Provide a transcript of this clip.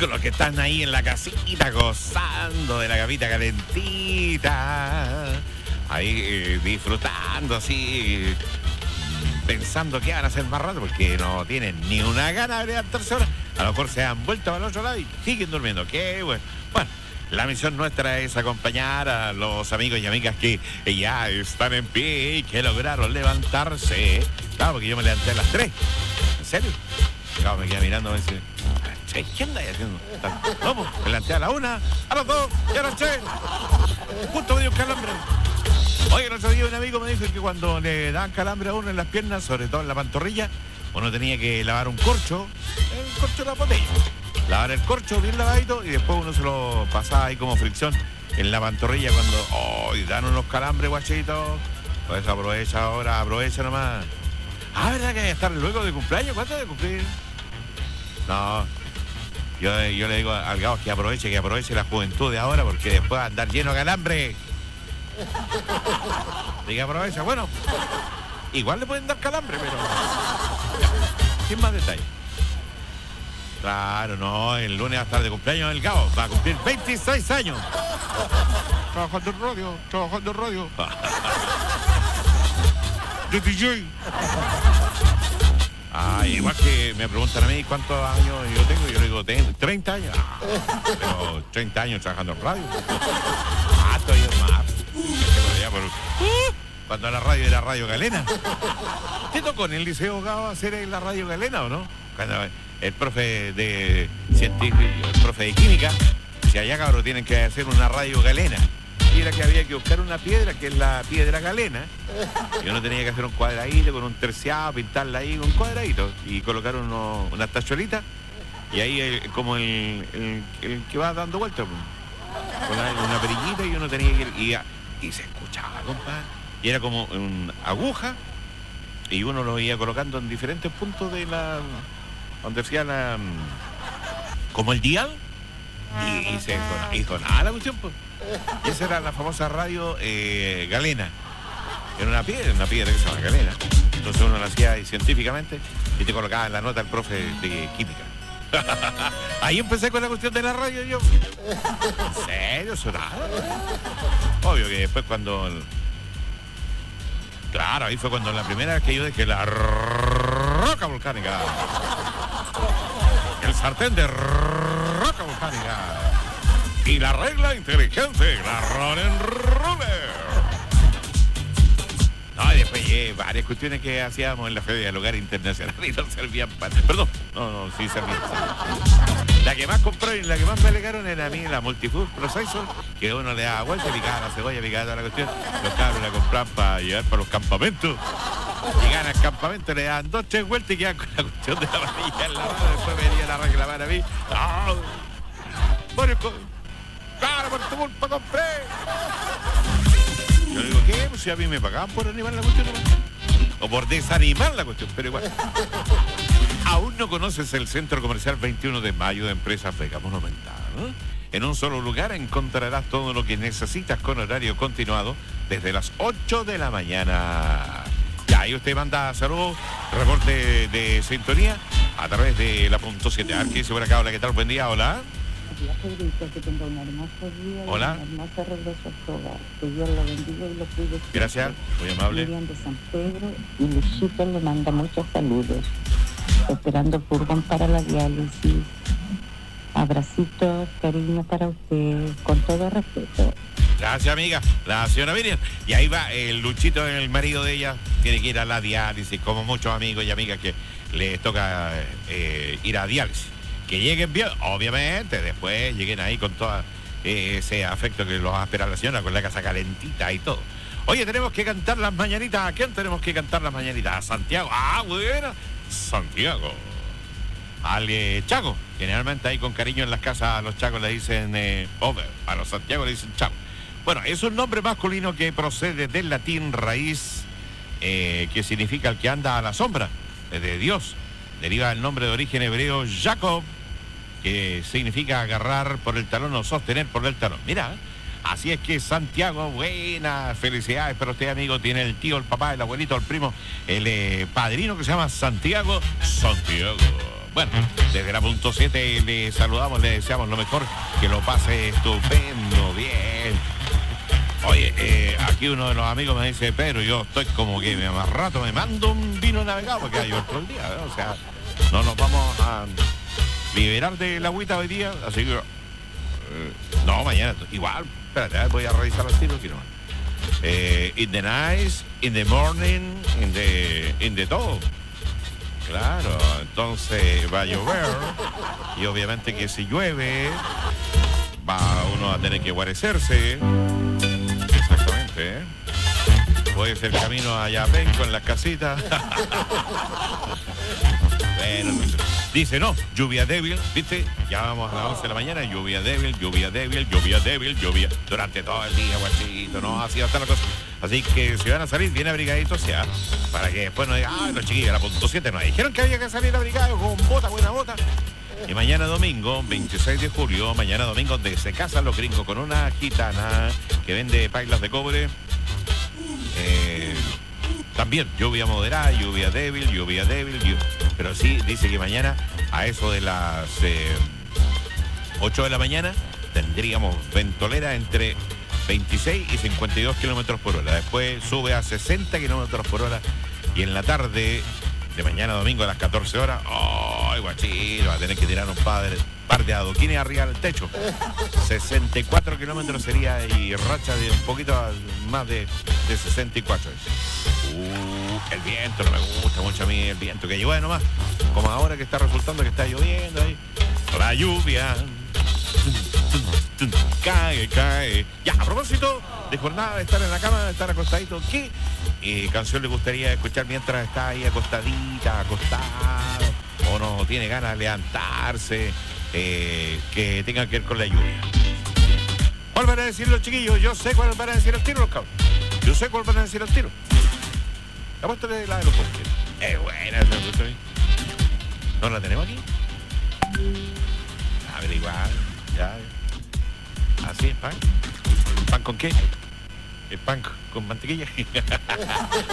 con los que están ahí en la casita gozando de la capita calentita, ahí disfrutando así, pensando que van a hacer más rato porque no tienen ni una gana de levantarse ahora. A lo mejor se han vuelto para el otro lado y siguen durmiendo. Qué bueno. Bueno, la misión nuestra es acompañar a los amigos y amigas que ya están en pie y que lograron levantarse. Claro, porque yo me levanté a las 3. ¿En serio? Claro, me quedé mirando a ver si... ¿Qué andáis haciendo? No, pues, me levanté a la 1, a las 2 y a las 3. Justo me dio un calambre. Oye, el otro día un amigo me dijo que cuando le dan calambre a uno en las piernas, sobre todo en la pantorrilla, uno tenía que lavar un corcho, el corcho de la botella. Lavar el corcho bien lavadito y después uno se lo pasaba ahí como fricción en la pantorrilla cuando dan unos calambres, guachitos. Pues aprovecha ahora, aprovecha nomás. Ah, ¿verdad que hay que estar luego de cumpleaños? ¿Cuánto de cumplir? No, yo le digo al Gao que aproveche la juventud de ahora porque después va a andar lleno de calambre. Diga aprovecha, bueno, igual le pueden dar calambre, pero sin más detalle. Claro, no, el lunes va a estar de cumpleaños el Gao, va a cumplir 26 años. Trabajando en radio. De DJ. Igual que me preguntan a mí cuántos años yo tengo, yo le digo 30 años. Pero 30 años trabajando en radio. Estoy más. Cuando la radio era Radio Galena. ¿Te tocó en el Liceo Gao hacer en la Radio Galena o no? Cuando el profe de científico, el profe de química, si allá cabrón tienen que hacer una Radio Galena. Y era que había que buscar una piedra, que es la piedra galena. Y uno tenía que hacer un cuadradito con un terciado, pintarla ahí con un cuadradito y colocar unas tachuelitas. Y ahí como el que va dando vueltas, con una perillita, y uno tenía que ir y se escuchaba, compadre. Y era como una aguja y uno lo iba colocando en diferentes puntos de donde hacía como el dial y sonaba la cuestión, pues. Y esa era la famosa radio galena. Era una piedra que se llama galena. Entonces uno la hacía ahí científicamente y te colocaba en la nota el profe de química. Ahí empecé con la cuestión de la radio yo. ¿En serio? Sonaba. Obvio que después cuando... Claro, ahí fue cuando la primera vez que yo dejé la roca volcánica. El sartén de roca volcánica. Y la regla inteligente, la Ronen Ruler. No, y después varias cuestiones que hacíamos en la Feria del Hogar Internacional y no servían para... Perdón, no, sí servían. La que más compró y la que más me alegaron era a mí, la Multifood Processor, que uno le daba vuelta, picaba la cebolla, picaba toda la cuestión. Los cabros la compraban para llevar para los campamentos. Llegaban al campamento, le daban 2, 3 vueltas y quedaban con la cuestión de la varilla en la mano. Después venían a reclamar a mí. ¡No! Bueno, claro, por tu culpa compré. Yo le digo, ¿qué? Pues si a mí me pagaban por animar la cuestión, o por desanimar la cuestión, pero igual. ¿Aún no conoces el Centro Comercial 21 de Mayo de Empresas Vega Monumental? En un solo lugar encontrarás todo lo que necesitas con horario continuado desde las 8 de la mañana. Ya, ahí usted manda saludos, reporte de sintonía a través de la .7. Aquí dice por acá, hola, ¿qué tal? Buen día, hola. Que tenga un hermoso día. Hola. Y un hermoso regreso a su hogar. Que Dios lo bendiga y lo cuide. Gracias, muy amable. Miriam de San Pedro y Luchito le manda muchos saludos. Esperando furgón para la diálisis. Abracitos, cariño para usted, con todo respeto. Gracias, amiga. La señora Miriam. Y ahí va el Luchito, el marido de ella, tiene que ir a la diálisis, como muchos amigos y amigas que les toca ir a diálisis. Que lleguen bien, obviamente, después lleguen ahí con todo ese afecto que los va a esperar la señora, con la casa calentita y todo. Oye, tenemos que cantar las mañanitas. ¿A quién tenemos que cantar las mañanitas? A Santiago. Ah, bueno, Santiago. Al Chaco. Generalmente ahí con cariño en las casas a los chacos le dicen a los Santiago le dicen Chaco. Bueno, es un nombre masculino que procede del latín raíz, que significa el que anda a la sombra de Dios. Deriva el nombre de origen hebreo Jacob, que significa agarrar por el talón o sostener por el talón. Mira, así es que Santiago, buenas felicidades para usted, amigo. Tiene el tío, el papá, el abuelito, el primo, el padrino que se llama Santiago. Bueno, desde la punto 7 le saludamos, le deseamos lo mejor, que lo pase estupendo, bien. Oye, aquí uno de los amigos me dice, pero yo estoy como que más rato me mando un vino navegado porque hay otro el día, ¿no? O sea, no nos vamos a liberar de la agüita hoy día, así que no, mañana igual, espérate, voy a revisar el tiro aquí nomás. In the night, in the morning, in the todo. Claro, entonces va a llover y obviamente que si llueve va uno a tener que guarecerse. Exactamente, ¿eh? Puede ser camino allá Penco en las casitas. Bueno, dice no, lluvia débil, ¿viste? Ya vamos a las 11 de la mañana, lluvia débil, lluvia débil, lluvia débil, lluvia durante todo el día, guachito, ¿no? Así va a estar la cosa. Así que si van a salir bien abrigaditos, sea, para que después no digan, ay, los chiquillos, a la punto 7 no dijeron que había que salir abrigados con bota, buena bota. Y mañana domingo, 26 de julio, mañana domingo, donde se casan los gringos con una gitana que vende pailas de cobre. También lluvia moderada, lluvia débil, pero sí dice que mañana a eso de las 8 de la mañana tendríamos ventolera entre 26 y 52 kilómetros por hora. Después sube a 60 kilómetros por hora y en la tarde de mañana domingo a las 14 horas, ¡ay, guachito! Va a tener que tirar un par de adoquines arriba del techo. 64 kilómetros sería y racha de un poquito más de 64. El viento no me gusta mucho a mí, el viento que llueve nomás, como ahora que está resultando que está lloviendo ahí. La lluvia cae. Ya, a propósito de jornada de estar en la cama, de estar acostadito, ¿qué canción le gustaría escuchar mientras está ahí acostadita, acostado, o no tiene ganas de levantarse, que tenga que ver con la lluvia? ¿Cuál van a decir los chiquillos? Yo sé cuál van a decir el tiro, los cabros. Yo sé cuál van a decir el tiro. Apóstale la de los postres. Es buena esa, me gusta a mí. ¿No la tenemos aquí? A ver, igual, ya. Así es, pan. ¿Pan con qué? ¿El pan con mantequilla?